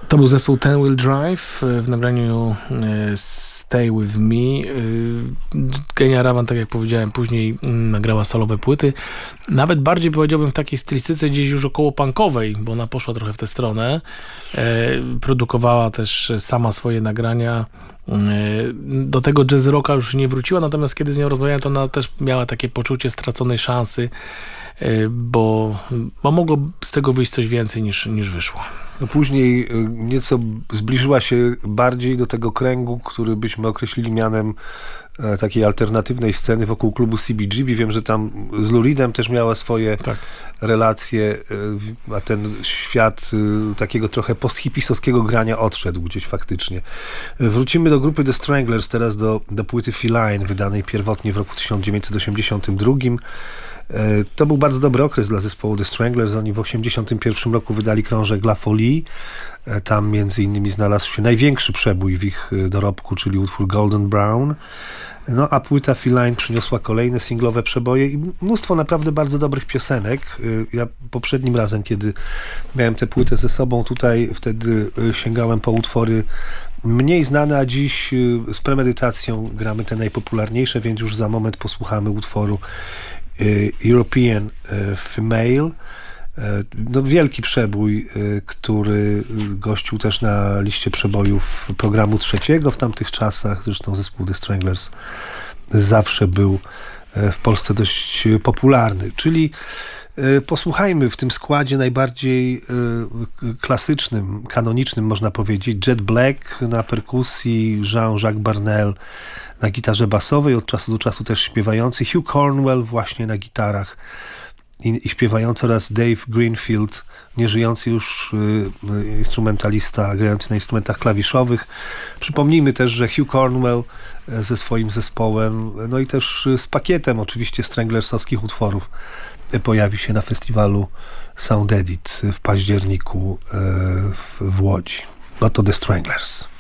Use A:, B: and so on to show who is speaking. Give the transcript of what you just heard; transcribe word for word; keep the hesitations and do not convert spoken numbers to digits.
A: To był zespół Ten Wheel Drive w nagraniu Stay With Me. Genia Ravan, tak jak powiedziałem, później nagrała solowe płyty. Nawet bardziej powiedziałbym w takiej stylistyce gdzieś już około punkowej, bo ona poszła trochę w tę stronę. Produkowała też sama swoje nagrania. Do tego jazz rocka już nie wróciła, natomiast kiedy z nią rozmawiałem, to ona też miała takie poczucie straconej szansy, bo, bo mogło z tego wyjść coś więcej niż, niż wyszło.
B: No później nieco zbliżyła się bardziej do tego kręgu, który byśmy określili mianem takiej alternatywnej sceny wokół klubu C B G B. Wiem, że tam z Lou Reedem też miała swoje tak. relacje, a ten świat takiego trochę posthipisowskiego grania odszedł gdzieś faktycznie. Wrócimy do grupy The Stranglers, teraz do, do płyty Feline, wydanej pierwotnie w roku tysiąc dziewięćset osiemdziesiątym drugim. To był bardzo dobry okres dla zespołu The Stranglers. Oni w osiemdziesiątym pierwszym roku wydali krążek La Folie. Tam między innymi znalazł się największy przebój w ich dorobku, czyli utwór Golden Brown. No a płyta Feline przyniosła kolejne singlowe przeboje i mnóstwo naprawdę bardzo dobrych piosenek. Ja poprzednim razem, kiedy miałem tę płytę ze sobą, tutaj wtedy sięgałem po utwory mniej znane, a dziś z premedytacją gramy te najpopularniejsze, więc już za moment posłuchamy utworu European Female. No, wielki przebój, który gościł też na liście przebojów programu trzeciego w tamtych czasach. Zresztą zespół The Stranglers zawsze był w Polsce dość popularny. Czyli posłuchajmy w tym składzie najbardziej klasycznym, kanonicznym, można powiedzieć, Jet Black na perkusji, Jean-Jacques Barnel na gitarze basowej, od czasu do czasu też śpiewający, Hugh Cornwell właśnie na gitarach i, i śpiewający, oraz Dave Greenfield, nieżyjący już y, instrumentalista grający na instrumentach klawiszowych. Przypomnijmy też, że Hugh Cornwell ze swoim zespołem, no i też z pakietem oczywiście stranglersowskich utworów pojawi się na festiwalu Sound Edit w październiku y, w, w Łodzi. No to The Stranglers.